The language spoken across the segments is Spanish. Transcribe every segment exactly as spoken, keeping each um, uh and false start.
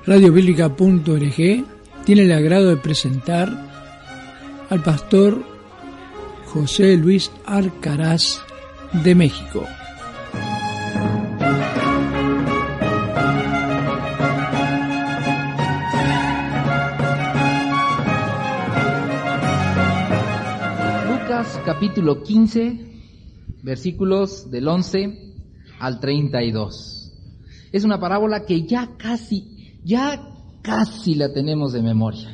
radio bíblica punto org tiene el agrado de presentar al pastor José Luis Alcaraz de México. Lucas capítulo quince, versículos del once al treinta y dos. Es una parábola que ya casi, ya casi la tenemos de memoria.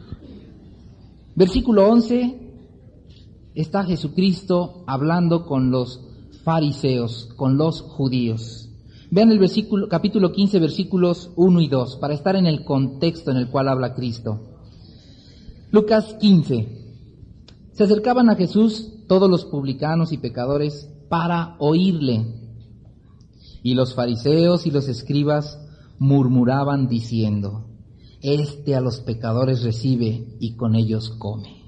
Versículo once, está Jesucristo hablando con los fariseos, con los judíos. Vean el versículo, capítulo quince, versículos uno y dos, para estar en el contexto en el cual habla Cristo. Lucas quince. Se acercaban a Jesús todos los publicanos y pecadores para oírle. Y los fariseos y los escribas murmuraban diciendo: Este a los pecadores recibe y con ellos come.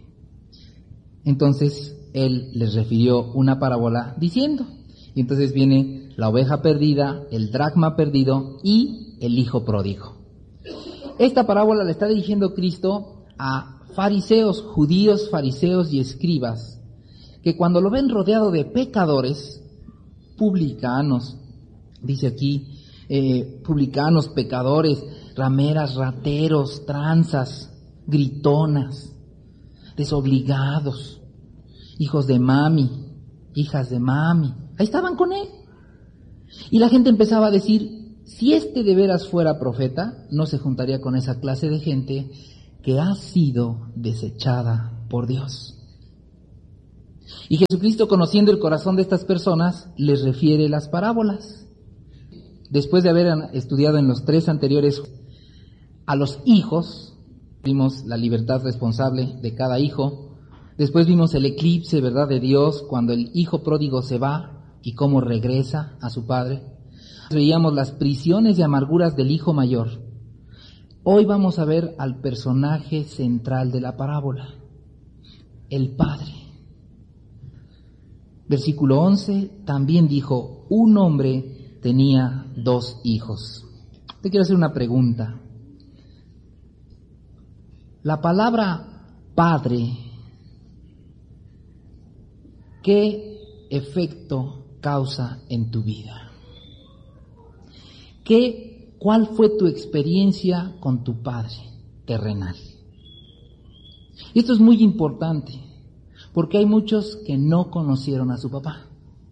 Entonces él les refirió una parábola diciendo, y entonces viene la oveja perdida, el dracma perdido y el hijo pródigo. Esta parábola la está dirigiendo Cristo a fariseos, judíos, fariseos y escribas, que cuando lo ven rodeado de pecadores, publicanos, dice aquí, eh, publicanos, pecadores, rameras, rateros, tranzas, gritonas, desobligados, hijos de mami, hijas de mami, ahí estaban con él. Y la gente empezaba a decir, si este de veras fuera profeta, no se juntaría con esa clase de gente que ha sido desechada por Dios. Y Jesucristo, conociendo el corazón de estas personas, les refiere las parábolas. Después de haber estudiado en los tres anteriores a los hijos, vimos la libertad responsable de cada hijo. Después vimos el eclipse, ¿verdad?, de Dios cuando el hijo pródigo se va y cómo regresa a su padre. Veíamos las prisiones y amarguras del hijo mayor. Hoy vamos a ver al personaje central de la parábola, el padre. Versículo once, también dijo, un hombre tenía dos hijos. Te quiero hacer una pregunta. La palabra padre, ¿qué efecto causa en tu vida? ¿Qué ¿Cuál fue tu experiencia con tu padre terrenal? Y esto es muy importante, porque hay muchos que no conocieron a su papá.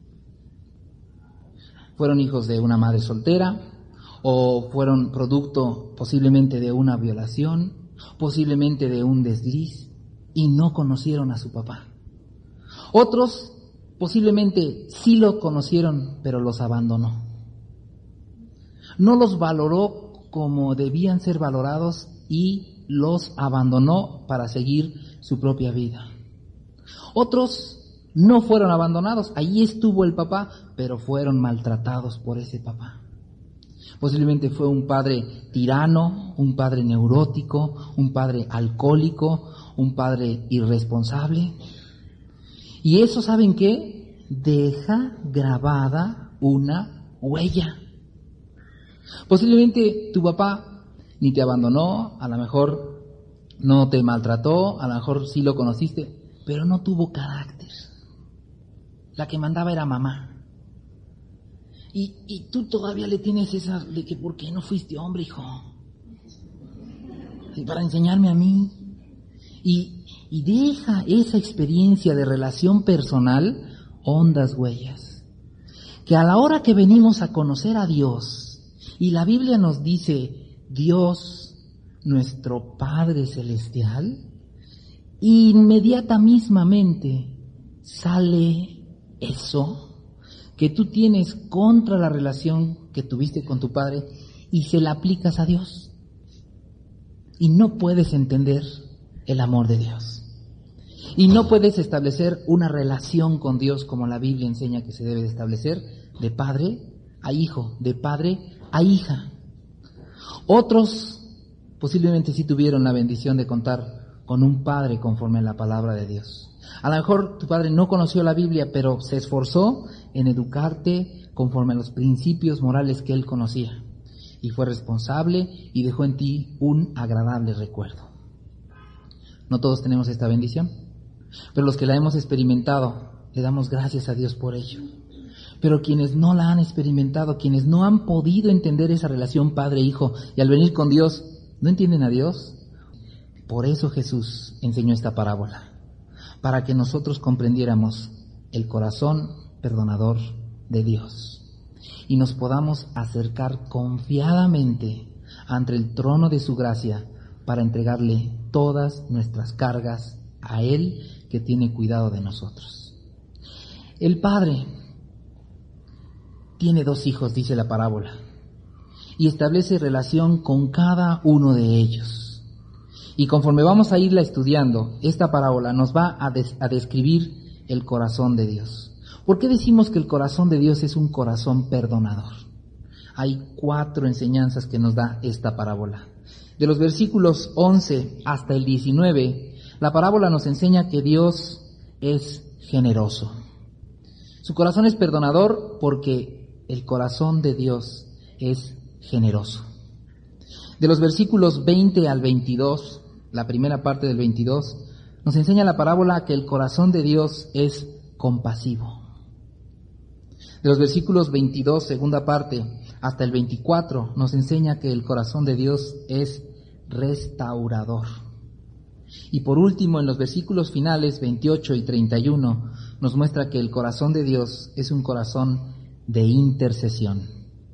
Fueron hijos de una madre soltera, o fueron producto posiblemente de una violación, posiblemente de un desliz, y no conocieron a su papá. Otros posiblemente sí lo conocieron, pero los abandonó. No los valoró como debían ser valorados y los abandonó para seguir su propia vida. Otros no fueron abandonados, allí estuvo el papá, pero fueron maltratados por ese papá. Posiblemente fue un padre tirano, un padre neurótico, un padre alcohólico, un padre irresponsable. Y eso, ¿saben qué? Deja grabada una huella. Posiblemente tu papá ni te abandonó, a lo mejor no te maltrató, a lo mejor sí lo conociste, pero no tuvo carácter. La que mandaba era mamá. Y, y tú todavía le tienes esa de que ¿por qué no fuiste hombre, hijo? Y para enseñarme a mí. Y, y deja esa experiencia de relación personal hondas huellas. Que a la hora que venimos a conocer a Dios, y la Biblia nos dice, Dios, nuestro Padre Celestial, inmediatamente sale eso que tú tienes contra la relación que tuviste con tu Padre y se la aplicas a Dios. Y no puedes entender el amor de Dios. Y no puedes establecer una relación con Dios como la Biblia enseña que se debe de establecer, de padre a hijo, de padre a hija. Otros posiblemente sí tuvieron la bendición de contar con un padre conforme a la palabra de Dios. A lo mejor tu padre no conoció la Biblia, pero se esforzó en educarte conforme a los principios morales que él conocía. y fue responsable y dejó en ti un agradable recuerdo. No todos tenemos esta bendición, pero los que la hemos experimentado, le damos gracias a Dios por ello. Pero quienes no la han experimentado, quienes no han podido entender esa relación padre-hijo y al venir con Dios, ¿no entienden a Dios? Por eso Jesús enseñó esta parábola, para que nosotros comprendiéramos el corazón perdonador de Dios y nos podamos acercar confiadamente ante el trono de su gracia para entregarle todas nuestras cargas a Él que tiene cuidado de nosotros. El Padre tiene dos hijos, dice la parábola, y establece relación con cada uno de ellos. Y conforme vamos a irla estudiando, esta parábola nos va a, des- a describir el corazón de Dios. ¿Por qué decimos que el corazón de Dios es un corazón perdonador? Hay cuatro enseñanzas que nos da esta parábola. De los versículos once hasta el diecinueve, la parábola nos enseña que Dios es generoso. Su corazón es perdonador porque el corazón de Dios es generoso. De los versículos veinte al veintidós, la primera parte del veintidós, nos enseña la parábola que el corazón de Dios es compasivo. De los versículos veintidós, segunda parte, hasta el veinticuatro, nos enseña que el corazón de Dios es restaurador. Y por último, en los versículos finales, veintiocho y treinta y uno, nos muestra que el corazón de Dios es un corazón de intercesión.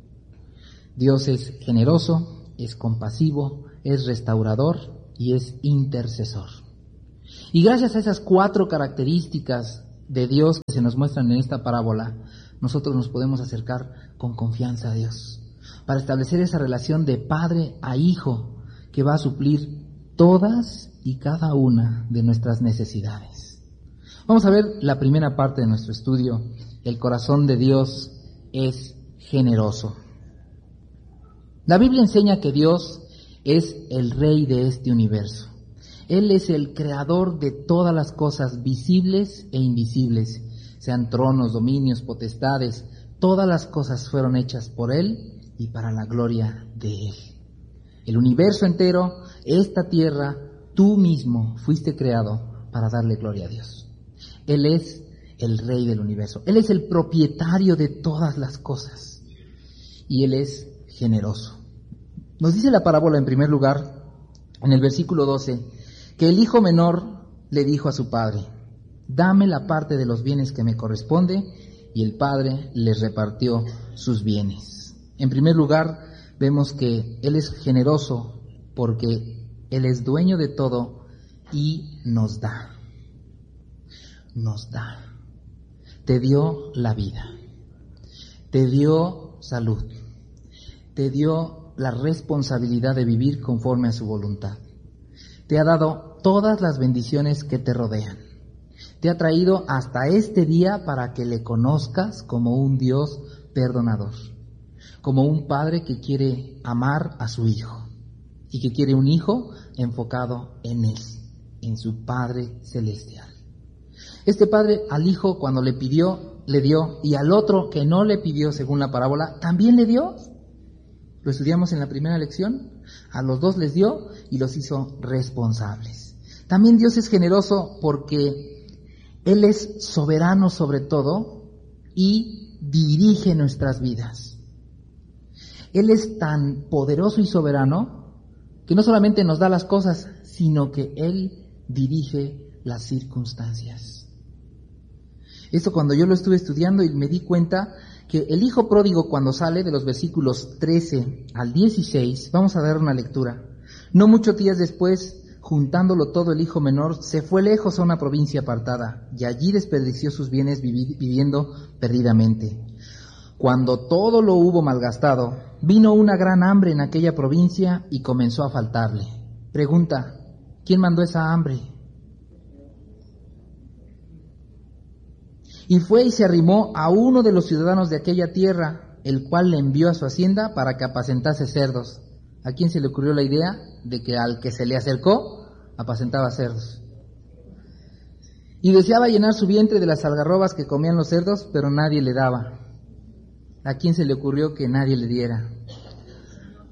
Dios es generoso, es compasivo, es restaurador y es intercesor. Y gracias a esas cuatro características de Dios que se nos muestran en esta parábola, nosotros nos podemos acercar con confianza a Dios para establecer esa relación de padre a hijo que va a suplir todas y cada una de nuestras necesidades. Vamos a ver la primera parte de nuestro estudio. El corazón de Dios es generoso. La Biblia enseña que Dios es el rey de este universo. Él es el creador de todas las cosas visibles e invisibles, sean tronos, dominios, potestades. Todas las cosas fueron hechas por Él y para la gloria de Él. El universo entero, esta tierra, tú mismo fuiste creado para darle gloria a Dios. Él es el rey del universo. Él es el propietario de todas las cosas. Y Él es generoso. Nos dice la parábola en primer lugar, en el versículo doce, que el hijo menor le dijo a su padre: dame la parte de los bienes que me corresponde, y el padre les repartió sus bienes. En primer lugar, vemos que Él es generoso porque Él es dueño de todo y nos da. Nos da. Te dio la vida, te dio salud, te dio la responsabilidad de vivir conforme a su voluntad. Te ha dado todas las bendiciones que te rodean. Te ha traído hasta este día para que le conozcas como un Dios perdonador, como un padre que quiere amar a su hijo y que quiere un hijo enfocado en Él, en su Padre celestial. Este padre al hijo, cuando le pidió, le dio, y al otro que no le pidió, según la parábola, también le dio. Lo estudiamos en la primera lección. A los dos les dio y los hizo responsables. También Dios es generoso porque Él es soberano sobre todo y dirige nuestras vidas. Él es tan poderoso y soberano que no solamente nos da las cosas, sino que Él dirige las circunstancias. Esto cuando yo lo estuve estudiando y me di cuenta que el hijo pródigo, cuando sale, de los versículos trece al dieciséis, vamos a dar una lectura. No muchos días después, juntándolo todo, el hijo menor se fue lejos a una provincia apartada y allí desperdició sus bienes vivi- viviendo perdidamente. Cuando todo lo hubo malgastado, vino una gran hambre en aquella provincia y comenzó a faltarle. Pregunta: ¿quién mandó esa hambre? Y fue y se arrimó a uno de los ciudadanos de aquella tierra, el cual le envió a su hacienda para que apacentase cerdos. ¿A quién se le ocurrió la idea de que al que se le acercó apacentaba cerdos? Y deseaba llenar su vientre de las algarrobas que comían los cerdos, pero nadie le daba. ¿A quién se le ocurrió que nadie le diera?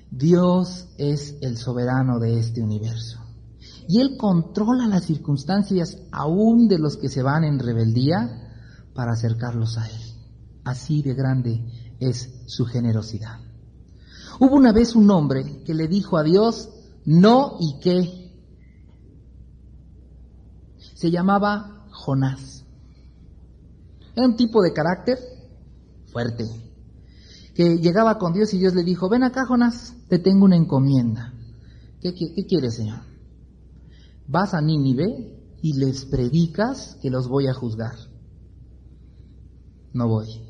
Dios es el soberano de este universo. Y Él controla las circunstancias aún de los que se van en rebeldía para acercarlos a Él. Así de grande es su generosidad. Hubo una vez un hombre que le dijo a Dios, no y qué. Se llamaba Jonás. Era un tipo de carácter fuerte, que llegaba con Dios y Dios le dijo, ven acá, Jonás, te tengo una encomienda. ¿Qué, qué, qué quieres, Señor? Vas a Nínive y les predicas que los voy a juzgar. No voy.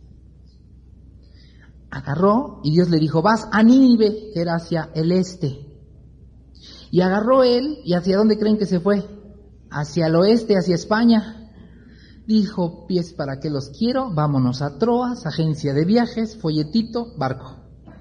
Agarró y Dios le dijo, vas a Nínive, que era hacia el este. Y agarró él, ¿y hacia dónde creen que se fue? Hacia el oeste, hacia España. Dijo, pies para qué los quiero, vámonos a Troas, agencia de viajes, folletito, barco.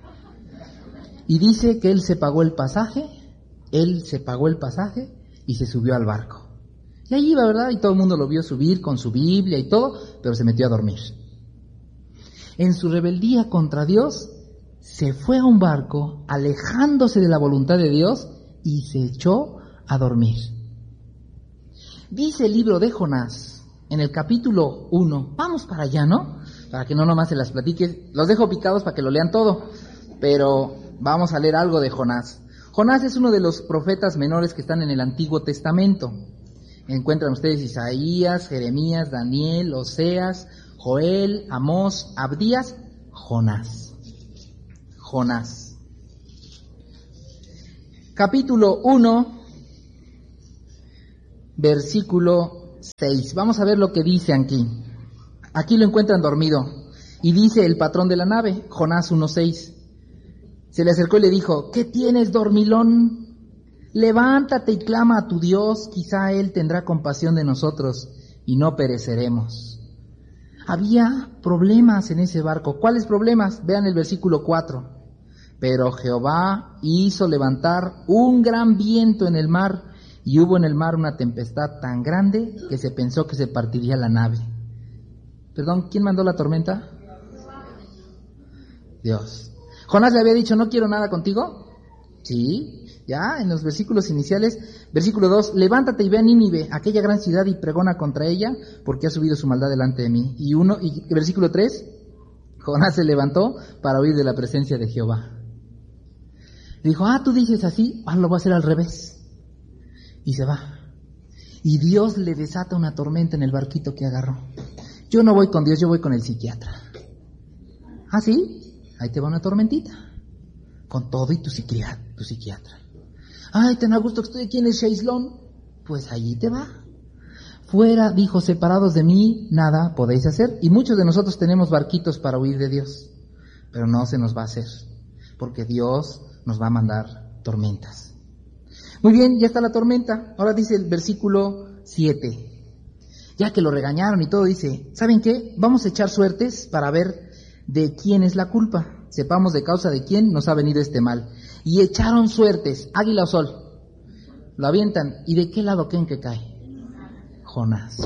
Y dice que él se pagó el pasaje, él se pagó el pasaje y se subió al barco. Y ahí iba, ¿verdad? Y todo el mundo lo vio subir con su Biblia y todo, pero se metió a dormir. En su rebeldía contra Dios, se fue a un barco, alejándose de la voluntad de Dios, y se echó a dormir. Dice el libro de Jonás, en el capítulo uno, vamos para allá, ¿no? Para que no nomás se las platique, los dejo picados para que lo lean todo, pero vamos a leer algo de Jonás. Jonás es uno de los profetas menores que están en el Antiguo Testamento. Encuentran ustedes Isaías, Jeremías, Daniel, Oseas, Joel, Amós, Abdías, Jonás. Jonás. Capítulo uno, versículo seis. Vamos a ver lo que dice aquí. Aquí lo encuentran dormido. Y dice el patrón de la nave, Jonás uno seis. Se le acercó y le dijo, ¿qué tienes, dormilón? Levántate y clama a tu Dios, quizá Él tendrá compasión de nosotros y no pereceremos. Había problemas en ese barco. ¿Cuáles problemas? Vean el versículo cuatro. Pero Jehová hizo levantar un gran viento en el mar, y hubo en el mar una tempestad tan grande que se pensó que se partiría la nave. Perdón, ¿quién mandó la tormenta? Dios. Jonás le había dicho, no quiero nada contigo. Sí, ya en los versículos iniciales, versículo dos, levántate y ve a Nínive, aquella gran ciudad, y pregona contra ella, porque ha subido su maldad delante de mí. Y uno, y versículo tres, Jonás se levantó para huir de la presencia de Jehová. Dijo, ah, tú dices así, ah, lo voy a hacer al revés. Y se va. Y Dios le desata una tormenta en el barquito que agarró. Yo no voy con Dios, yo voy con el psiquiatra. ¿Ah, sí? Ahí te va una tormentita. Con todo y tu psiquiatra. Tu psiquiatra. Ay, tan a gusto que estoy aquí en el Sheislón. Pues allí te va. Fuera, dijo, separados de mí, nada podéis hacer. Y muchos de nosotros tenemos barquitos para huir de Dios. Pero no se nos va a hacer. Porque Dios nos va a mandar tormentas. Muy bien, ya está la tormenta. Ahora dice el versículo siete. Ya que lo regañaron y todo, dice, ¿saben qué? Vamos a echar suertes para ver de quién es la culpa. Sepamos de causa de quién nos ha venido este mal. Y echaron suertes, águila o sol. Lo avientan. ¿Y de qué lado creen que cae? Jonás.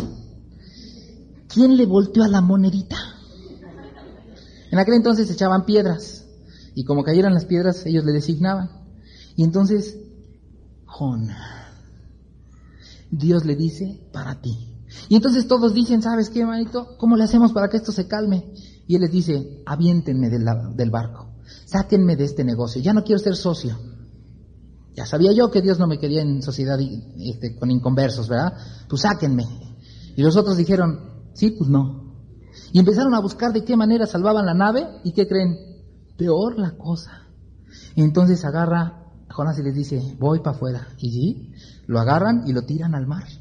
¿Quién le volteó a la monedita? En aquel entonces echaban piedras. Y como cayeran las piedras, ellos le designaban. Y entonces, Jonás, Dios le dice, para ti. Y entonces todos dicen, ¿sabes qué, manito? ¿Cómo le hacemos para que esto se calme? Y él les dice, aviéntenme del, del barco, sáquenme de este negocio, ya no quiero ser socio. Ya sabía yo que Dios no me quería en sociedad este, con inconversos, ¿verdad? Pues sáquenme. Y los otros dijeron, sí, pues no. Y empezaron a buscar de qué manera salvaban la nave, ¿y qué creen? Peor la cosa. Y entonces agarra a Jonás y les dice, voy para afuera. Y sí, lo agarran y lo tiran al mar.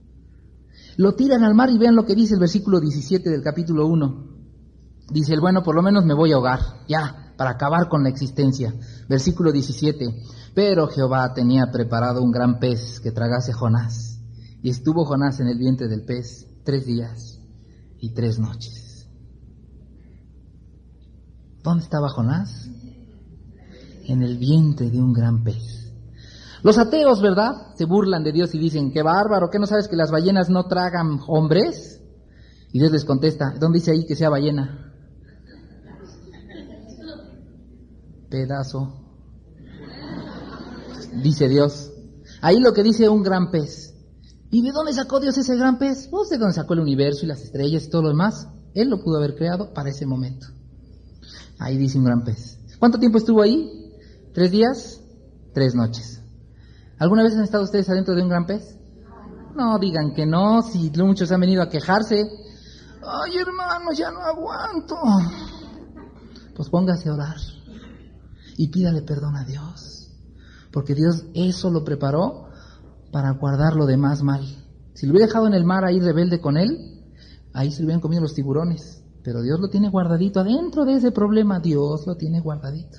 Lo tiran al mar y vean lo que dice el versículo diecisiete del capítulo uno. Dice el bueno, por lo menos me voy a ahogar, ya, para acabar con la existencia. Versículo diecisiete. Pero Jehová tenía preparado un gran pez que tragase a Jonás. Y estuvo Jonás en el vientre del pez tres días y tres noches. ¿Dónde estaba Jonás? En el vientre de un gran pez. Los ateos, ¿verdad? Se burlan de Dios y dicen, qué bárbaro, ¿qué no sabes que las ballenas no tragan hombres? Y Dios les contesta, ¿dónde dice ahí que sea ballena? Pedazo dice Dios. Ahí lo que dice un gran pez. ¿Y de dónde sacó Dios ese gran pez? Pues de dónde sacó el universo y las estrellas y todo lo demás. Él lo pudo haber creado para ese momento. Ahí dice un gran pez. ¿Cuánto tiempo estuvo ahí? ¿Tres días? Tres noches. ¿Alguna vez han estado ustedes adentro de un gran pez? No, digan que no, si muchos han venido a quejarse. Ay, hermano, ya no aguanto. Pues póngase a orar y pídale perdón a Dios, porque Dios eso lo preparó para guardarlo de más mal. Si lo hubiera dejado en el mar ahí rebelde con él, ahí se lo hubieran comido los tiburones, pero Dios lo tiene guardadito adentro de ese problema. Dios lo tiene guardadito.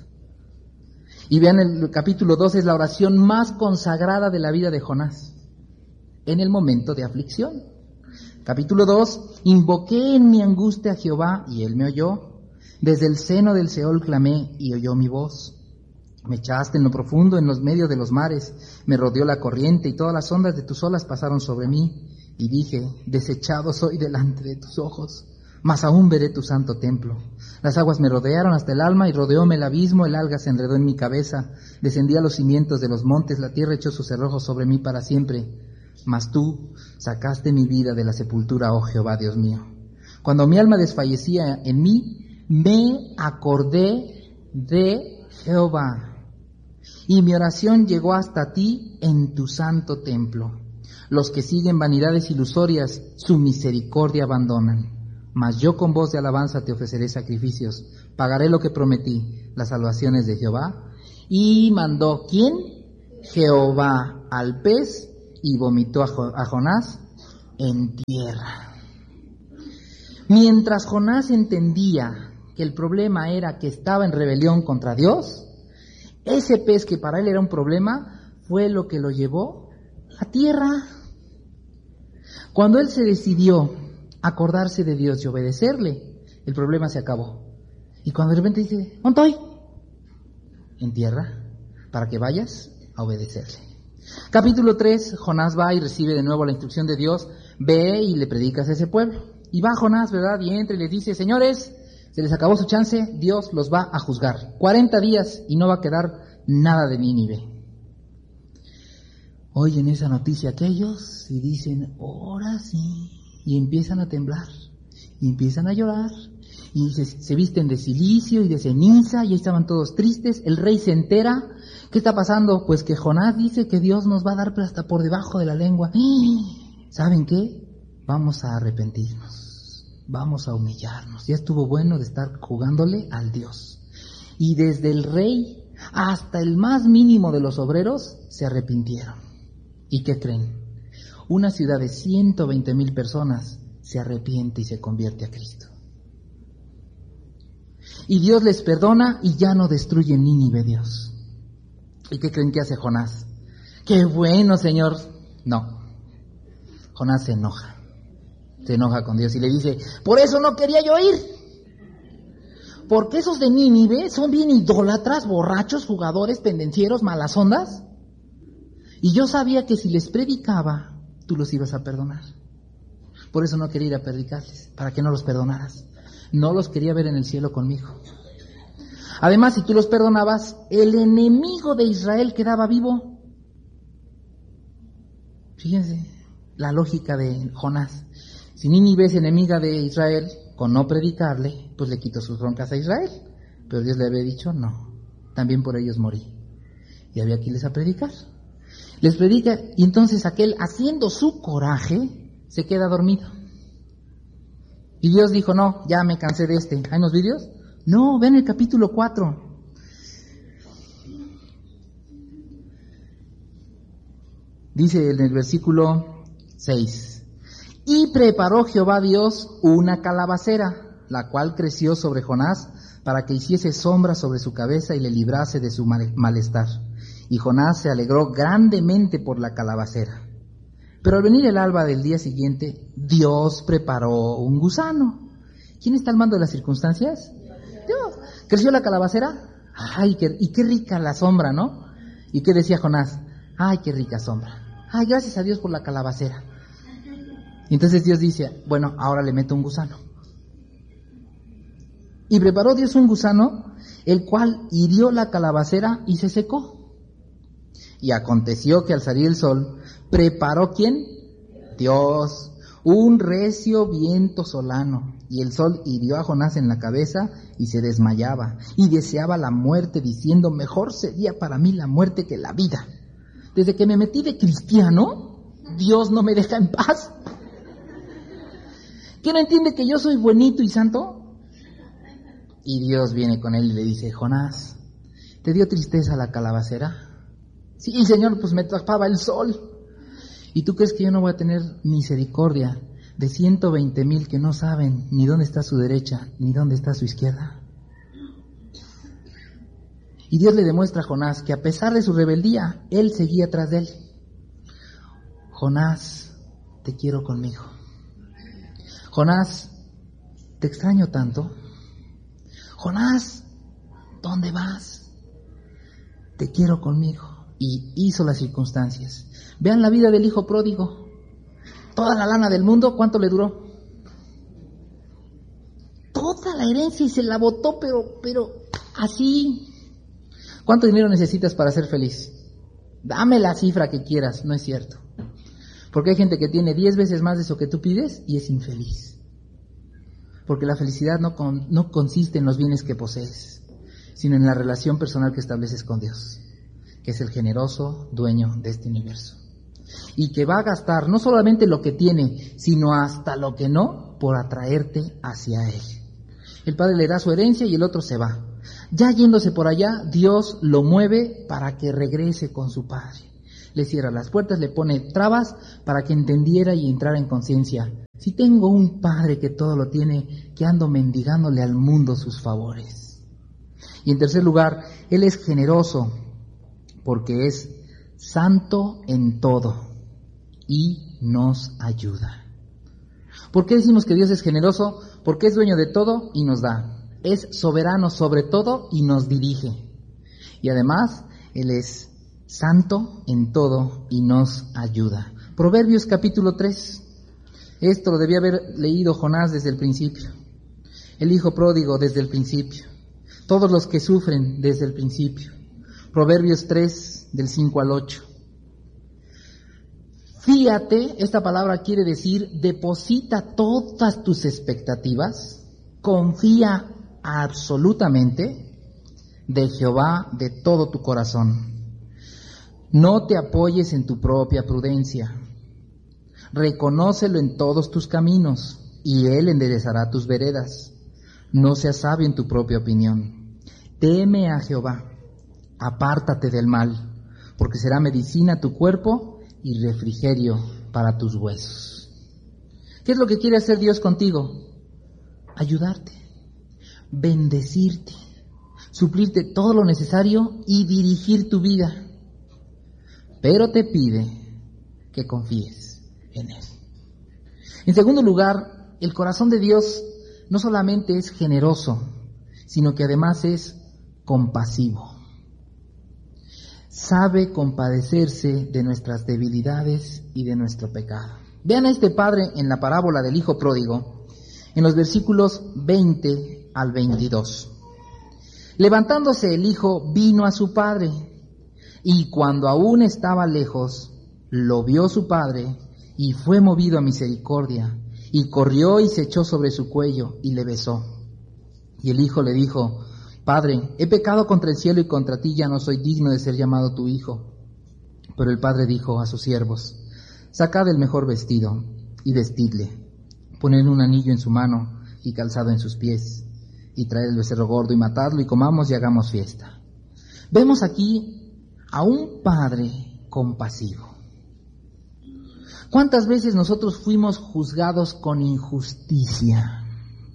Y vean, el capítulo dos es la oración más consagrada de la vida de Jonás en el momento de aflicción. Capítulo dos, invoqué en mi angustia a Jehová y él me oyó. Desde el seno del Seol clamé y oyó mi voz. Me echaste en lo profundo, en los medios de los mares. Me rodeó la corriente y todas las ondas de tus olas pasaron sobre mí. Y dije, desechado soy delante de tus ojos, mas aún veré tu santo templo. Las aguas me rodearon hasta el alma y rodeóme el abismo, el alga se enredó en mi cabeza. Descendí a los cimientos de los montes, la tierra echó sus cerrojos sobre mí para siempre. Mas tú sacaste mi vida de la sepultura, oh Jehová, Dios mío. Cuando mi alma desfallecía en mí, me acordé de Jehová, y mi oración llegó hasta ti en tu santo templo. Los que siguen vanidades ilusorias, su misericordia abandonan. Mas yo con voz de alabanza te ofreceré sacrificios, pagaré lo que prometí, las salvaciones de Jehová. Y mandó, ¿quién? Jehová al pez, y vomitó a Jonás en tierra. Mientras Jonás entendía que el problema era que estaba en rebelión contra Dios, ese pez que para él era un problema fue lo que lo llevó a tierra. Cuando él se decidió acordarse de Dios y obedecerle, el problema se acabó. Y cuando de repente dice, ¿dónde estoy? En tierra, para que vayas a obedecerle. Capítulo tres, Jonás va y recibe de nuevo la instrucción de Dios, ve y le predicas a ese pueblo. Y va Jonás, ¿verdad? Y entra y les dice, señores, se les acabó su chance, Dios los va a juzgar. cuarenta días y no va a quedar nada de Nínive. Oyen esa noticia aquellos y dicen, ahora sí. Y empiezan a temblar, y empiezan a llorar, y se, se visten de silicio y de ceniza, y ahí estaban todos tristes. El rey se entera. ¿Qué está pasando? Pues que Jonás dice que Dios nos va a dar hasta por debajo de la lengua. ¿Saben qué? Vamos a arrepentirnos, vamos a humillarnos. Ya estuvo bueno de estar jugándole al Dios. Y desde el rey hasta el más mínimo de los obreros se arrepintieron. ¿Y qué creen? Una ciudad de ciento veinte mil personas se arrepiente y se convierte a Cristo. Y Dios les perdona y ya no destruye Nínive Dios. ¿Y qué creen que hace Jonás? ¡Qué bueno, Señor! No. Jonás se enoja. Se enoja con Dios y le dice, por eso no quería yo ir. Porque esos de Nínive son bien idólatras, borrachos, jugadores, pendencieros, malas ondas. Y yo sabía que si les predicaba, tú los ibas a perdonar. Por eso no quería ir a predicarles, para que no los perdonaras. No los quería ver en el cielo conmigo. Además, si tú los perdonabas, el enemigo de Israel quedaba vivo. Fíjense la lógica de Jonás. Si Nínive es enemiga de Israel, con no predicarle, pues le quito sus broncas a Israel. Pero Dios le había dicho, no, también por ellos morí. Y había que irles a predicar. Les predica, y entonces aquel, haciendo su coraje, se queda dormido. Y Dios dijo, no, ya me cansé de este. ¿Hay unos vídeos? No, ven el capítulo cuatro. Dice en el versículo seis. Y preparó Jehová Dios una calabacera, la cual creció sobre Jonás, para que hiciese sombra sobre su cabeza y le librase de su malestar. Y Jonás se alegró grandemente por la calabacera. Pero al venir el alba del día siguiente, Dios preparó un gusano. ¿Quién está al mando de las circunstancias? Dios. ¿Creció la calabacera? Ay, qué, y qué rica la sombra, ¿no? ¿Y qué decía Jonás? Ay, qué rica sombra. Ay, gracias a Dios por la calabacera. Y entonces Dios dice, bueno, ahora le meto un gusano. Y preparó Dios un gusano, el cual hirió la calabacera y se secó. Y aconteció que al salir el sol, preparó ¿quién? Dios, un recio viento solano, y el sol hirió a Jonás en la cabeza y se desmayaba, y deseaba la muerte, diciendo, mejor sería para mí la muerte que la vida. Desde que me metí de cristiano, Dios no me deja en paz. ¿Qué no entiende que yo soy buenito y santo? Y Dios viene con él y le dice, Jonás, ¿te dio tristeza la calabacera? Sí, Señor, pues me tapaba el sol. ¿Y tú crees que yo no voy a tener misericordia de ciento veinte mil que no saben ni dónde está su derecha, ni dónde está su izquierda? Y Dios le demuestra a Jonás que a pesar de su rebeldía, él seguía tras de él. Jonás, te quiero conmigo. Jonás, te extraño tanto. Jonás, ¿dónde vas? Te quiero conmigo. Y hizo las circunstancias. Vean la vida del hijo pródigo. Toda la lana del mundo, ¿cuánto le duró? Toda la herencia y se la botó, pero, pero así. ¿Cuánto dinero necesitas para ser feliz? Dame la cifra que quieras, no es cierto. Porque hay gente que tiene diez veces más de eso que tú pides y es infeliz. Porque la felicidad no, con, no consiste en los bienes que posees, sino en la relación personal que estableces con Dios, que es el generoso dueño de este universo. Y que va a gastar no solamente lo que tiene, sino hasta lo que no, por atraerte hacia Él. El padre le da su herencia y el otro se va. Ya yéndose por allá, Dios lo mueve para que regrese con su padre. Le cierra las puertas, le pone trabas para que entendiera y entrara en conciencia. Si tengo un padre que todo lo tiene, que ando mendigándole al mundo sus favores. Y en tercer lugar, Él es generoso porque es santo en todo y nos ayuda. ¿Por qué decimos que Dios es generoso? Porque es dueño de todo y nos da. Es soberano sobre todo y nos dirige. Y además, Él es santo en todo y nos ayuda. Proverbios capítulo tres. Esto lo debía haber leído Jonás desde el principio. El hijo pródigo desde el principio. Todos los que sufren desde el principio. Proverbios tres, del cinco al ocho. Fíate, esta palabra quiere decir, deposita todas tus expectativas, confía absolutamente de Jehová de todo tu corazón. No te apoyes en tu propia prudencia. Reconócelo en todos tus caminos, y Él enderezará tus veredas. No seas sabio en tu propia opinión. Teme a Jehová, apártate del mal, porque será medicina a tu cuerpo y refrigerio para tus huesos. ¿Qué es lo que quiere hacer Dios contigo? Ayudarte, bendecirte, suplirte todo lo necesario y dirigir tu vida. Pero te pide que confíes en Él. En segundo lugar, el corazón de Dios no solamente es generoso, sino que además es compasivo. Sabe compadecerse de nuestras debilidades y de nuestro pecado. Vean a este padre en la parábola del hijo pródigo, en los versículos veinte al veintidós. Levantándose el hijo, vino a su padre, y cuando aún estaba lejos, lo vio su padre, y fue movido a misericordia, y corrió y se echó sobre su cuello, y le besó. Y el hijo le dijo: Padre, he pecado contra el cielo y contra ti, ya no soy digno de ser llamado tu hijo. Pero el padre dijo a sus siervos: Sacad el mejor vestido y vestidle, poned un anillo en su mano y calzado en sus pies, y traed el becerro gordo y matadlo, y comamos y hagamos fiesta. Vemos aquí a un padre compasivo. ¿Cuántas veces nosotros fuimos juzgados con injusticia?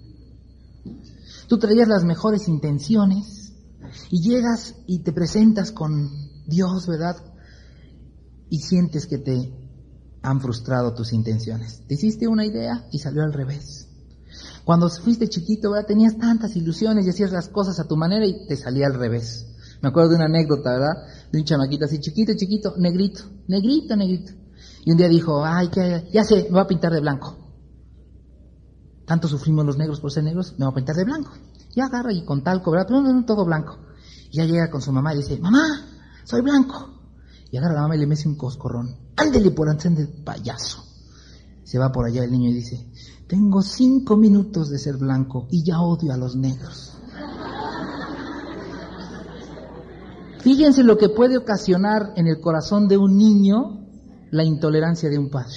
Tú traías las mejores intenciones y llegas y te presentas con Dios, ¿verdad? Y sientes que te han frustrado tus intenciones. Te hiciste una idea y salió al revés. Cuando fuiste chiquito, ¿verdad? Tenías tantas ilusiones y hacías las cosas a tu manera y te salía al revés. Me acuerdo de una anécdota, ¿verdad? De un chamaquito así, chiquito, chiquito, negrito, negrito, negrito. Y un día dijo: ay, que ya sé, me voy a pintar de blanco. Tanto sufrimos los negros por ser negros, me voy a pintar de blanco. Y agarra y con talco, ¿verdad? No, no, no, todo blanco. Y ya llega con su mamá y dice: mamá, soy blanco. Y agarra a la mamá y le mete un coscorrón. Ándele por de payaso. Se va por allá el niño y dice, tengo cinco minutos de ser blanco y ya odio a los negros. Fíjense lo que puede ocasionar en el corazón de un niño la intolerancia de un padre.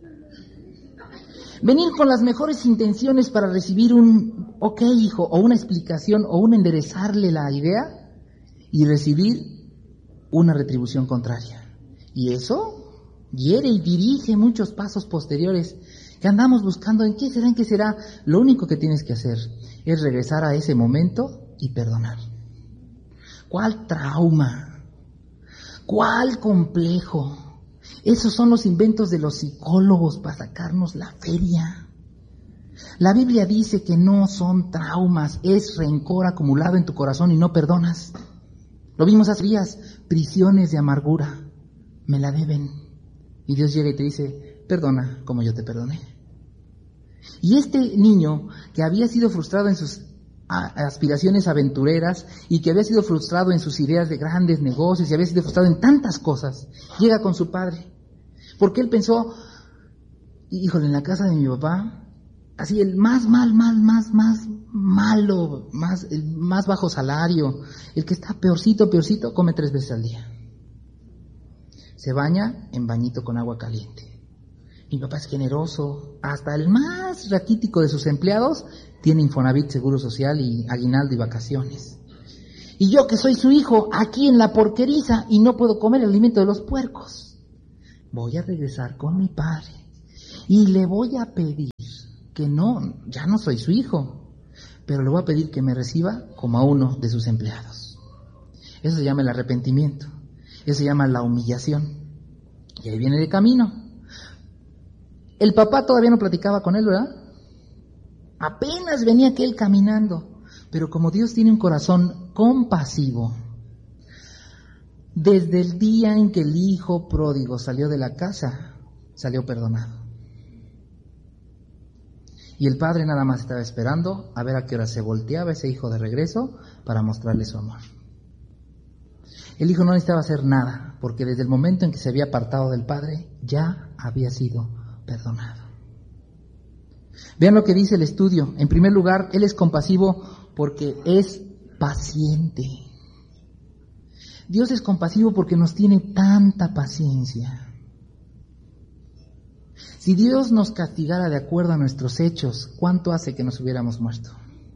Venir con las mejores intenciones para recibir un ok, hijo, o una explicación, o un enderezarle la idea, y recibir una retribución contraria. Y eso hiere y dirige muchos pasos posteriores que andamos buscando. ¿En qué será? ¿En qué será? Lo único que tienes que hacer es regresar a ese momento y perdonar. ¿Cuál trauma? ¿Cuál complejo? Esos son los inventos de los psicólogos para sacarnos la feria. La Biblia dice que no son traumas, es rencor acumulado en tu corazón y no perdonas. Lo vimos hace días, prisiones de amargura, me la deben. Y Dios llega y te dice, perdona como yo te perdoné. Y este niño que había sido frustrado en sus aspiraciones aventureras y que había sido frustrado en sus ideas de grandes negocios y había sido frustrado en tantas cosas, llega con su padre, porque él pensó, híjole, en la casa de mi papá, así el más mal, mal, más, más malo, más, el más bajo salario, el que está peorcito, peorcito, come tres veces al día. Se baña en bañito con agua caliente. Mi papá es generoso, hasta el más raquítico de sus empleados tiene Infonavit, Seguro Social y aguinaldo y vacaciones. Y yo que soy su hijo, aquí en la porqueriza y no puedo comer el alimento de los puercos. Voy a regresar con mi padre y le voy a pedir que no, ya no soy su hijo, pero le voy a pedir que me reciba como a uno de sus empleados. Eso se llama el arrepentimiento, eso se llama la humillación. Y ahí viene de camino. El papá todavía no platicaba con él, ¿verdad? Apenas venía aquel caminando. Pero como Dios tiene un corazón compasivo, desde el día en que el hijo pródigo salió de la casa, salió perdonado. Y el padre nada más estaba esperando a ver a qué hora se volteaba ese hijo de regreso para mostrarle su amor. El hijo no necesitaba hacer nada, porque desde el momento en que se había apartado del padre, ya había sido perdonado. Vean lo que dice el estudio. En primer lugar, él es compasivo porque es paciente. Dios es compasivo porque nos tiene tanta paciencia. Si Dios nos castigara de acuerdo a nuestros hechos, ¿cuánto hace que nos hubiéramos muerto?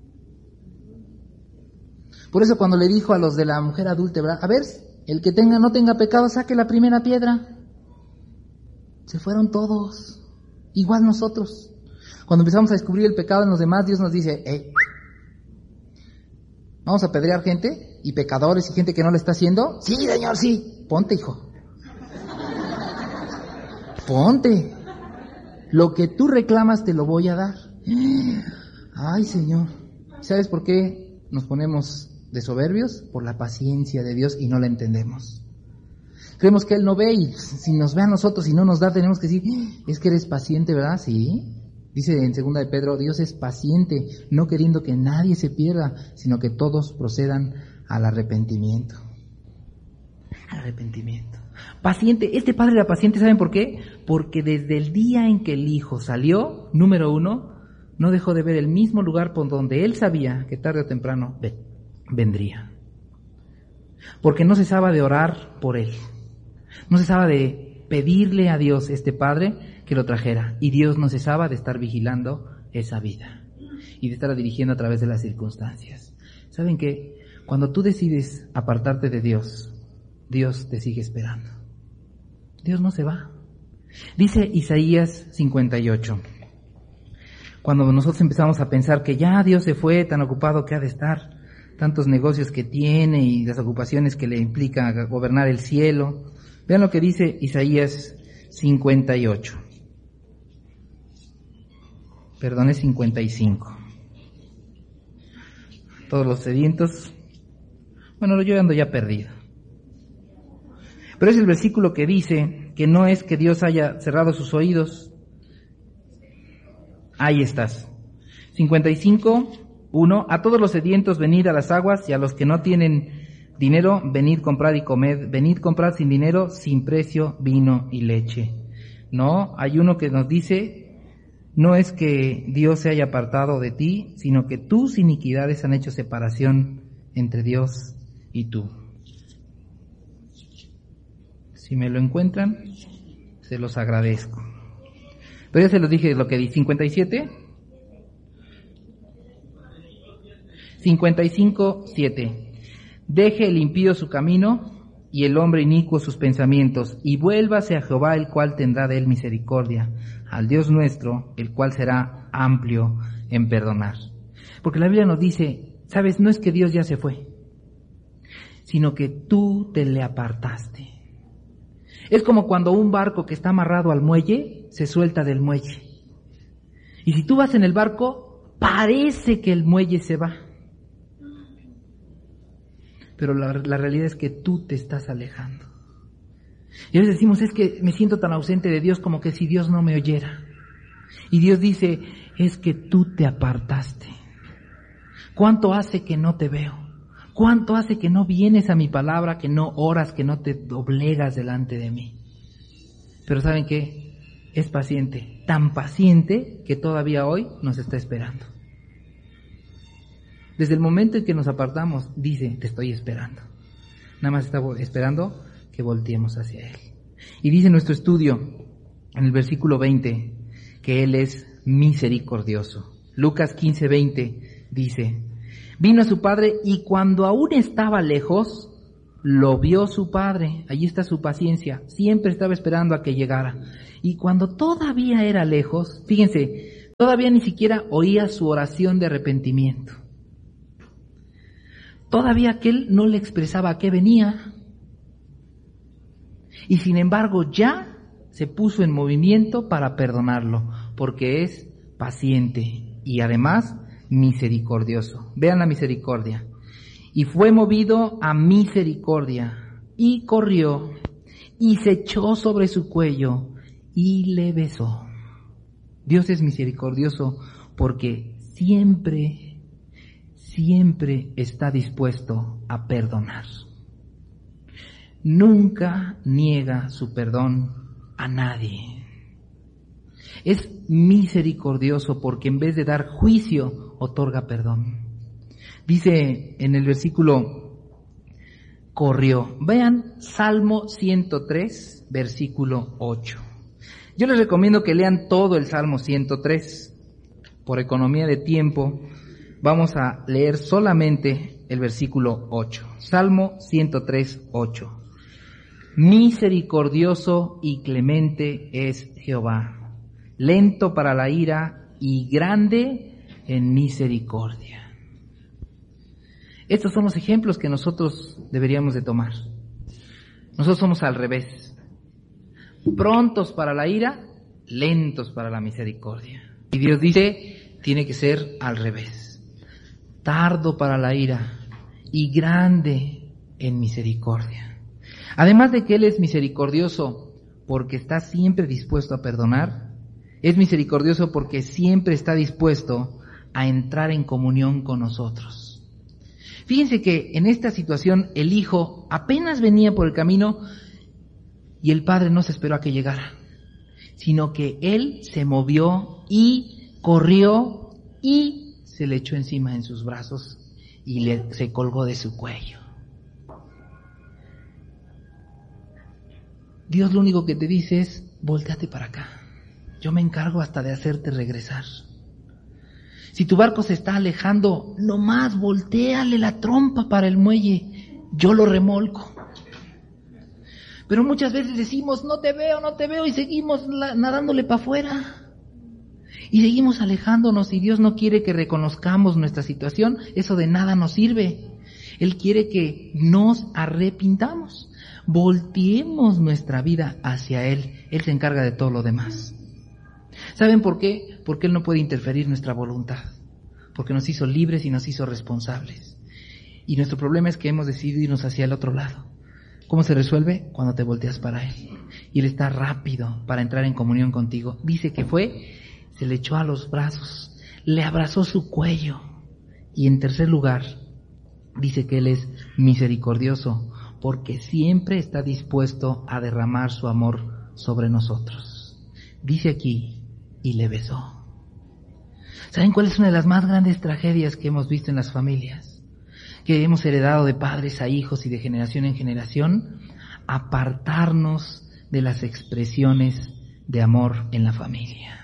Por eso cuando le dijo a los de la mujer adúltera, a ver, el que tenga no tenga pecado, saque la primera piedra. Se fueron todos. Igual nosotros. Cuando empezamos a descubrir el pecado en los demás, Dios nos dice, hey, ¿vamos a apedrear gente? ¿Y pecadores y gente que no lo está haciendo? Sí, Señor, sí. Ponte, hijo. Ponte. Lo que tú reclamas te lo voy a dar. Ay, Señor. ¿Sabes por qué nos ponemos de soberbios? Por la paciencia de Dios y no la entendemos. Creemos que Él no ve y si nos ve a nosotros y no nos da, tenemos que decir, es que eres paciente, ¿verdad? Sí. Dice en segunda de Pedro, Dios es paciente, no queriendo que nadie se pierda, sino que todos procedan al arrepentimiento. Al arrepentimiento. Paciente, este padre era paciente, ¿saben por qué? Porque desde el día en que el hijo salió, número uno, no dejó de ver el mismo lugar por donde él sabía que tarde o temprano vendría. Porque no cesaba de orar por él. No cesaba de pedirle a Dios, este padre, que lo trajera. Y Dios no cesaba de estar vigilando esa vida. Y de estar dirigiendo a través de las circunstancias. ¿Saben qué? Cuando tú decides apartarte de Dios, Dios te sigue esperando. Dios no se va. Dice Isaías cincuenta y ocho. Cuando nosotros empezamos a pensar que ya Dios se fue, tan ocupado que ha de estar, tantos negocios que tiene y las ocupaciones que le implica gobernar el cielo. Vean lo que dice Isaías cincuenta y ocho. Perdón, es cincuenta y cinco. Todos los sedientos. Bueno, yo ando ya perdido. Pero es el versículo que dice que no es que Dios haya cerrado sus oídos. Ahí estás. cincuenta y cinco, uno. A todos los sedientos venid a las aguas, y a los que no tienen dinero, venid, comprad y comed, venid, comprad sin dinero, sin precio, vino y leche. No, hay uno que nos dice, no es que Dios se haya apartado de ti, sino que tus iniquidades han hecho separación entre Dios y tú. Si me lo encuentran, se los agradezco. Pero ya se los dije lo que di, cincuenta y siete. cincuenta y cinco, siete. Deje el impío su camino y el hombre inicuo sus pensamientos, y vuélvase a Jehová, el cual tendrá de él misericordia, al Dios nuestro, el cual será amplio en perdonar. Porque la Biblia nos dice, sabes, no es que Dios ya se fue, sino que tú te le apartaste. Es como cuando un barco que está amarrado al muelle se suelta del muelle. Y si tú vas en el barco, parece que el muelle se va. Pero la, la realidad es que tú te estás alejando. Y a veces decimos, es que me siento tan ausente de Dios como que si Dios no me oyera. Y Dios dice, es que tú te apartaste. ¿Cuánto hace que no te veo? ¿Cuánto hace que no vienes a mi palabra, que no oras, que no te doblegas delante de mí? Pero ¿saben qué? Es paciente, tan paciente que todavía hoy nos está esperando. Desde el momento en que nos apartamos, dice, te estoy esperando. Nada más está esperando que volteemos hacia Él. Y dice nuestro estudio, en el versículo veinte, que Él es misericordioso. Lucas quince, veinte dice, vino a su padre y cuando aún estaba lejos, lo vio su padre. Allí está su paciencia. Siempre estaba esperando a que llegara. Y cuando todavía era lejos, fíjense, todavía ni siquiera oía su oración de arrepentimiento. Todavía aquel no le expresaba a qué venía. Y sin embargo ya se puso en movimiento para perdonarlo, porque es paciente y además misericordioso. Vean la misericordia. Y fue movido a misericordia, y corrió, y se echó sobre su cuello, y le besó. Dios es misericordioso porque siempre, siempre está dispuesto a perdonar. Nunca niega su perdón a nadie. Es misericordioso porque en vez de dar juicio, otorga perdón. Dice en el versículo, corrió. Vean Salmo ciento tres, versículo ocho. Yo les recomiendo que lean todo el Salmo ciento tres. Por economía de tiempo, vamos a leer solamente el versículo ocho. Salmo ciento tres, ocho. Misericordioso y clemente es Jehová, lento para la ira y grande en misericordia. Estos son los ejemplos que nosotros deberíamos de tomar. Nosotros somos al revés. Prontos para la ira, lentos para la misericordia. Y Dios dice, tiene que ser al revés. Tardo para la ira y grande en misericordia. Además de que Él es misericordioso porque está siempre dispuesto a perdonar, es misericordioso porque siempre está dispuesto a entrar en comunión con nosotros. Fíjense que en esta situación el hijo apenas venía por el camino y el padre no se esperó a que llegara, sino que él se movió y corrió y se le echó encima en sus brazos y le, se colgó de su cuello. Dios lo único que te dice es, volteate para acá. Yo me encargo hasta de hacerte regresar. Si tu barco se está alejando, nomás voltéale la trompa para el muelle. Yo lo remolco. Pero muchas veces decimos, no te veo, no te veo, y seguimos la, nadándole para afuera. Y seguimos alejándonos, y Dios no quiere que reconozcamos nuestra situación. Eso de nada nos sirve. Él quiere que nos arrepintamos. Volteemos nuestra vida hacia Él. Él se encarga de todo lo demás. ¿Saben por qué? Porque Él no puede interferir nuestra voluntad. Porque nos hizo libres y nos hizo responsables. Y nuestro problema es que hemos decidido irnos hacia el otro lado. ¿Cómo se resuelve? Cuando te volteas para Él. Y Él está rápido para entrar en comunión contigo. Dice que fue, se le echó a los brazos, le abrazó su cuello. Y en tercer lugar, dice que Él es misericordioso, porque siempre está dispuesto a derramar su amor sobre nosotros. Dice aquí, y le besó. ¿Saben cuál es una de las más grandes tragedias que hemos visto en las familias? Que hemos heredado de padres a hijos y de generación en generación, apartarnos de las expresiones de amor en la familia.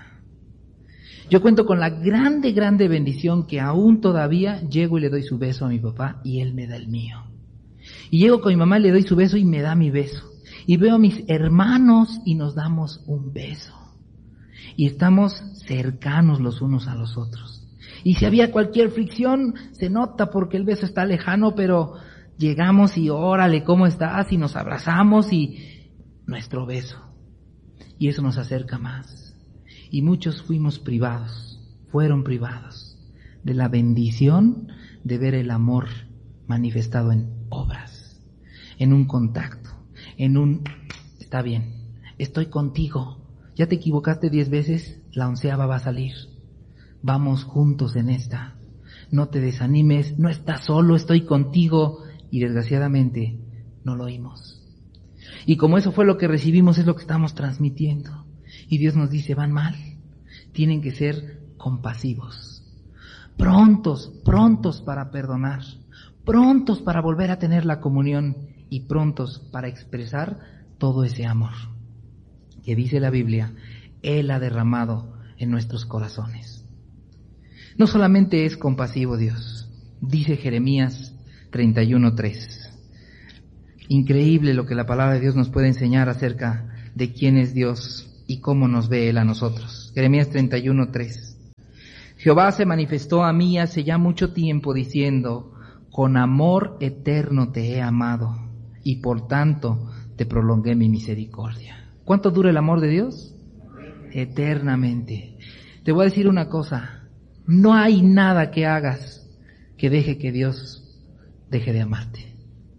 Yo cuento con la grande, grande bendición que aún todavía llego y le doy su beso a mi papá y él me da el mío. Y llego con mi mamá y le doy su beso y me da mi beso. Y veo a mis hermanos y nos damos un beso. Y estamos cercanos los unos a los otros. Y si había cualquier fricción, se nota porque el beso está lejano, pero llegamos y órale, ¿cómo estás? Y nos abrazamos y nuestro beso. Y eso nos acerca más. Y muchos fuimos privados, fueron privados de la bendición de ver el amor manifestado en obras, en un contacto, en un, está bien, estoy contigo. Ya te equivocaste diez veces, la onceava va a salir. Vamos juntos en esta. No te desanimes, no estás solo, estoy contigo. Y desgraciadamente no lo oímos. Y como eso fue lo que recibimos, es lo que estamos transmitiendo. Y Dios nos dice, van mal. Tienen que ser compasivos. Prontos, prontos para perdonar. Prontos para volver a tener la comunión. Y prontos para expresar todo ese amor que dice la Biblia, Él ha derramado en nuestros corazones. No solamente es compasivo Dios, dice Jeremías treinta y uno tres. Increíble lo que la palabra de Dios nos puede enseñar acerca de quién es Dios y cómo nos ve Él a nosotros. Jeremías treinta y uno tres. Jehová se manifestó a mí hace ya mucho tiempo diciendo, con amor eterno te he amado y por tanto te prolongué mi misericordia. ¿Cuánto dura el amor de Dios? Eternamente. Te voy a decir una cosa, no hay nada que hagas que deje que Dios deje de amarte.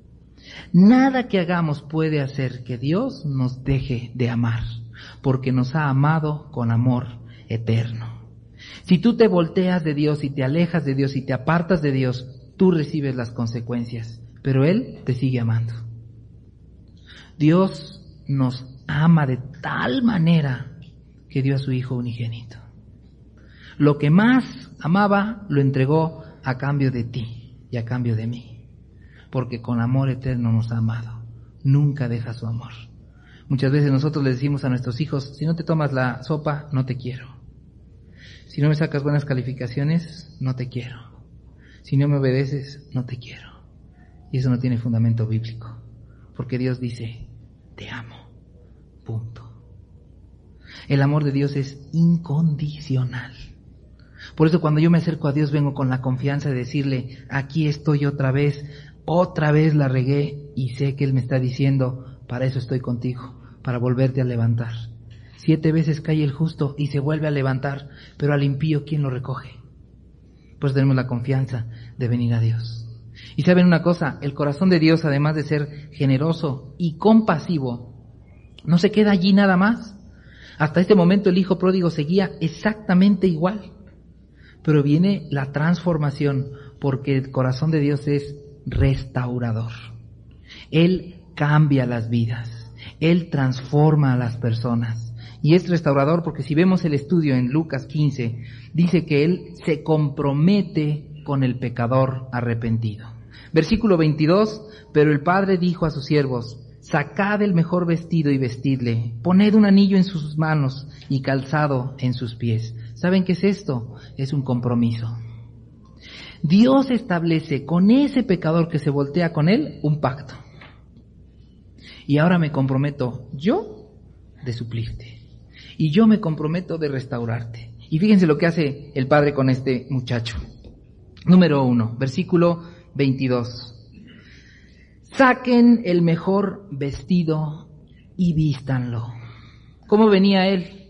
Nada que hagamos puede hacer que Dios nos deje de amar, porque nos ha amado con amor eterno. Si tú te volteas de Dios y te alejas de Dios y te apartas de Dios, tú recibes las consecuencias, pero Él te sigue amando. Dios nos ama de tal manera que dio a su Hijo unigénito. Lo que más amaba lo entregó a cambio de ti y a cambio de mí, porque con amor eterno nos ha amado. Nunca deja su amor. Muchas veces nosotros le decimos a nuestros hijos, si no te tomas la sopa, no te quiero. Si no me sacas buenas calificaciones, no te quiero. Si no me obedeces, no te quiero. Y eso no tiene fundamento bíblico, porque Dios dice, te amo. Punto. El amor de Dios es incondicional. Por eso cuando yo me acerco a Dios vengo con la confianza de decirle, aquí estoy otra vez, otra vez la regué y sé que Él me está diciendo, para eso estoy contigo, para volverte a levantar. Siete veces cae el justo y se vuelve a levantar, pero al impío, ¿quién lo recoge? Pues tenemos la confianza de venir a Dios. Y saben una cosa, el corazón de Dios, además de ser generoso y compasivo, no se queda allí nada más. Hasta este momento el hijo pródigo seguía exactamente igual. Pero viene la transformación porque el corazón de Dios es restaurador. Él cambia las vidas. Él transforma a las personas. Y es restaurador porque si vemos el estudio en Lucas quince, dice que Él se compromete con el pecador arrepentido. Versículo veintidós, pero el padre dijo a sus siervos, sacad el mejor vestido y vestidle, poned un anillo en sus manos y calzado en sus pies. ¿Saben qué es esto? Es un compromiso. Dios establece con ese pecador que se voltea con él un pacto. Y ahora me comprometo yo de suplirte. Y yo me comprometo de restaurarte. Y fíjense lo que hace el padre con este muchacho. Número uno, versículo veintidós. Saquen el mejor vestido y vístanlo. ¿Cómo venía él?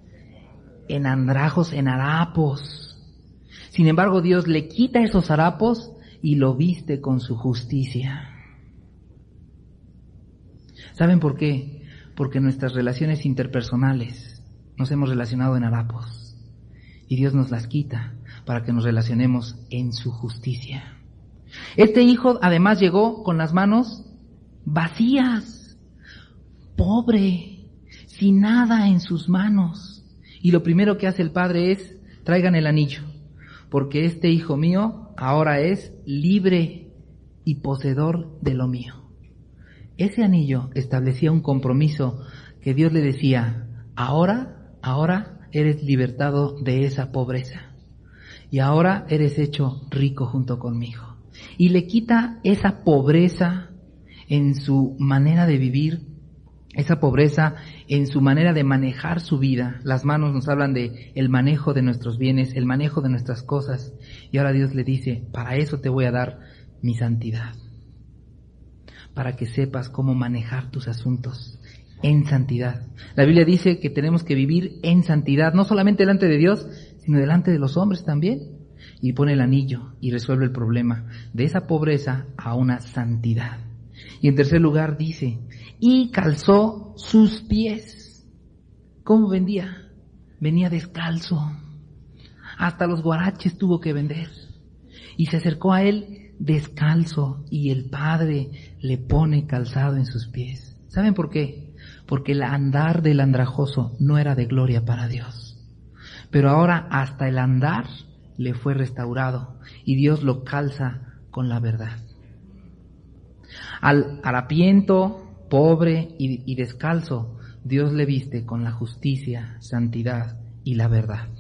En andrajos, en harapos. Sin embargo, Dios le quita esos harapos y lo viste con su justicia. ¿Saben por qué? Porque nuestras relaciones interpersonales nos hemos relacionado en harapos y Dios nos las quita para que nos relacionemos en su justicia. Este hijo además llegó con las manos vacías, pobre, sin nada en sus manos. Y lo primero que hace el padre es, traigan el anillo, porque este hijo mío ahora es libre y poseedor de lo mío. Ese anillo establecía un compromiso que Dios le decía, ahora, ahora eres libertado de esa pobreza. Y ahora eres hecho rico junto conmigo. Y le quita esa pobreza en su manera de vivir, esa pobreza en su manera de manejar su vida. Las manos nos hablan de el manejo de nuestros bienes, el manejo de nuestras cosas. Y ahora Dios le dice, para eso te voy a dar mi santidad. Para que sepas cómo manejar tus asuntos en santidad. La Biblia dice que tenemos que vivir en santidad, no solamente delante de Dios, sino delante de los hombres también. Y pone el anillo y resuelve el problema de esa pobreza a una santidad. Y en tercer lugar dice, y calzó sus pies. ¿Cómo vendía? Venía descalzo. Hasta los guaraches tuvo que vender. Y se acercó a él descalzo y el Padre le pone calzado en sus pies. ¿Saben por qué? Porque el andar del andrajoso no era de gloria para Dios. Pero ahora hasta el andar le fue restaurado y Dios lo calza con la verdad. Al harapiento, pobre y, y descalzo, Dios le viste con la justicia, santidad y la verdad.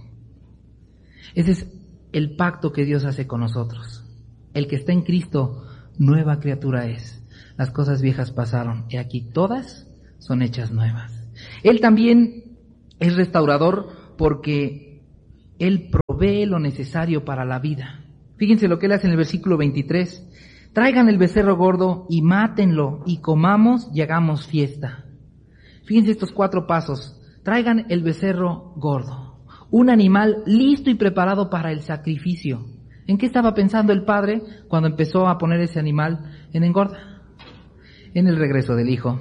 Ese es el pacto que Dios hace con nosotros. El que está en Cristo, nueva criatura es. Las cosas viejas pasaron y aquí todas son hechas nuevas. Él también es restaurador porque Él provee lo necesario para la vida. Fíjense lo que Él hace en el versículo veintitrés. Traigan el becerro gordo y mátenlo y comamos y hagamos fiesta. Fíjense estos cuatro pasos. Traigan el becerro gordo. Un animal listo y preparado para el sacrificio. ¿En qué estaba pensando el padre cuando empezó a poner ese animal en engorda? En el regreso del hijo.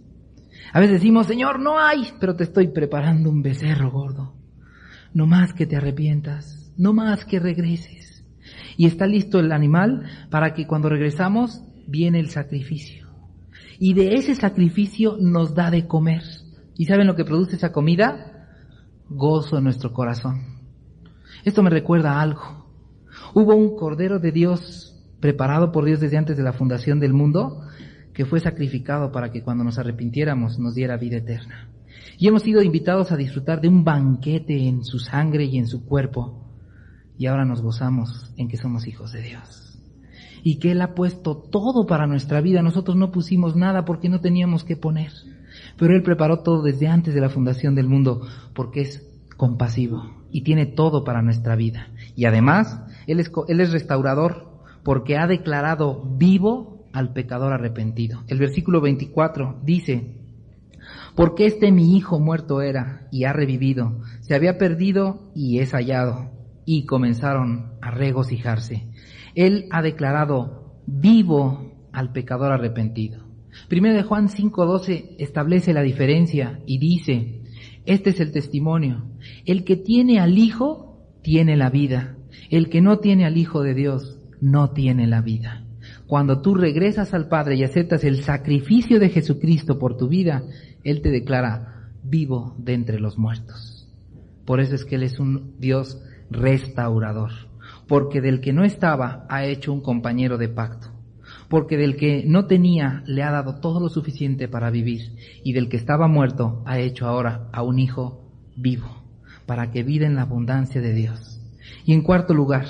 A veces decimos, Señor, no hay, pero te estoy preparando un becerro gordo. No más que te arrepientas, no más que regreses. Y está listo el animal para que cuando regresamos viene el sacrificio. Y de ese sacrificio nos da de comer. ¿Y saben lo que produce esa comida? Gozo en nuestro corazón. Esto me recuerda a algo. Hubo un Cordero de Dios preparado por Dios desde antes de la fundación del mundo que fue sacrificado para que cuando nos arrepintiéramos nos diera vida eterna. Y hemos sido invitados a disfrutar de un banquete en su sangre y en su cuerpo. Y ahora nos gozamos en que somos hijos de Dios. Y que Él ha puesto todo para nuestra vida. Nosotros no pusimos nada porque no teníamos que poner. Pero Él preparó todo desde antes de la fundación del mundo porque es compasivo y tiene todo para nuestra vida. Y además, Él es, Él es restaurador porque ha declarado vivo al pecador arrepentido. El versículo veinticuatro dice, porque este mi hijo muerto era y ha revivido, se había perdido y es hallado. Y comenzaron a regocijarse. Él ha declarado vivo al pecador arrepentido. Primero de Juan cinco doce establece la diferencia y dice, este es el testimonio, el que tiene al Hijo tiene la vida, el que no tiene al Hijo de Dios no tiene la vida. Cuando tú regresas al Padre y aceptas el sacrificio de Jesucristo por tu vida, Él te declara vivo de entre los muertos. Por eso es que Él es un Dios restaurador, porque del que no estaba ha hecho un compañero de pacto, porque del que no tenía le ha dado todo lo suficiente para vivir, y del que estaba muerto ha hecho ahora a un hijo vivo, para que viva en la abundancia de Dios. Y en cuarto lugar,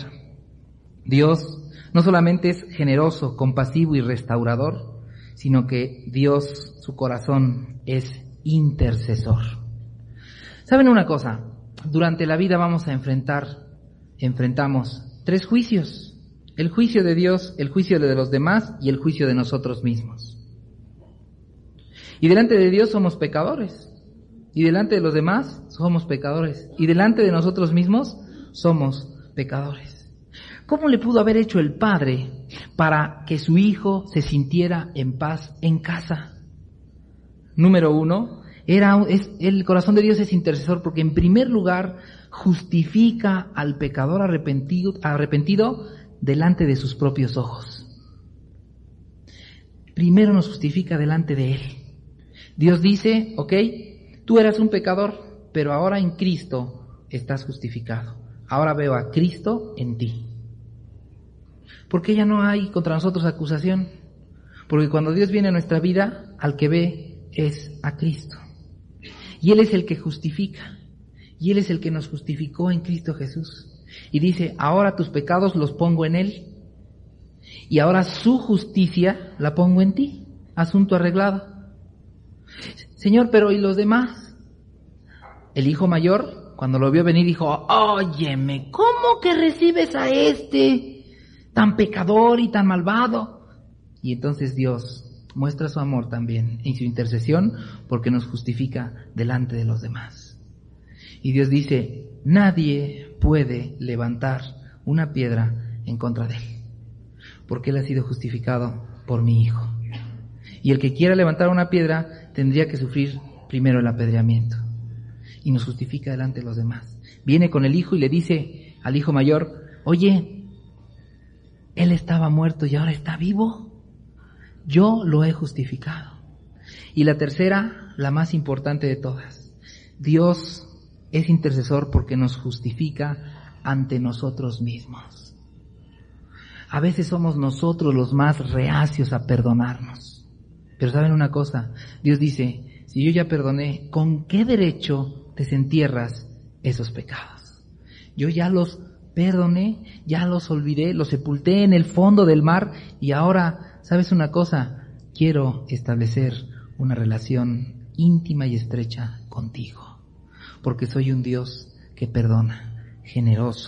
Dios no solamente es generoso, compasivo y restaurador, sino que Dios, su corazón, es intercesor. ¿Saben una cosa? Durante la vida vamos a enfrentar, enfrentamos tres juicios. El juicio de Dios, el juicio de los demás y el juicio de nosotros mismos. Y delante de Dios somos pecadores. Y delante de los demás somos pecadores. Y delante de nosotros mismos somos pecadores. ¿Cómo le pudo haber hecho el Padre para que su Hijo se sintiera en paz en casa? Número uno, Era, es, el corazón de Dios es intercesor porque en primer lugar justifica al pecador arrepentido, arrepentido delante de sus propios ojos. Primero nos justifica delante de Él. Dios dice, ok, tú eras un pecador, pero ahora en Cristo estás justificado. Ahora veo a Cristo en ti. ¿Por qué ya no hay contra nosotros acusación? Porque cuando Dios viene a nuestra vida, al que ve es a Cristo. Y Él es el que justifica. Y Él es el que nos justificó en Cristo Jesús. Y dice, ahora tus pecados los pongo en Él. Y ahora su justicia la pongo en ti. Asunto arreglado. Señor, pero ¿y los demás? El hijo mayor, cuando lo vio venir, dijo, óyeme, ¿cómo que recibes a este tan pecador y tan malvado? Y entonces Dios muestra su amor también en su intercesión porque nos justifica delante de los demás. Y Dios dice, nadie puede levantar una piedra en contra de Él, porque Él ha sido justificado por mi Hijo. Y el que quiera levantar una piedra tendría que sufrir primero el apedreamiento. Y nos justifica delante de los demás. Viene con el Hijo y le dice al hijo mayor, oye, Él estaba muerto y ahora está vivo. Yo lo he justificado. Y la tercera, la más importante de todas. Dios es intercesor porque nos justifica ante nosotros mismos. A veces somos nosotros los más reacios a perdonarnos. Pero ¿saben una cosa? Dios dice, si yo ya perdoné, ¿con qué derecho desentierras esos pecados? Yo ya los perdoné, ya los olvidé, los sepulté en el fondo del mar y ahora, ¿sabes una cosa? Quiero establecer una relación íntima y estrecha contigo, porque soy un Dios que perdona, generoso.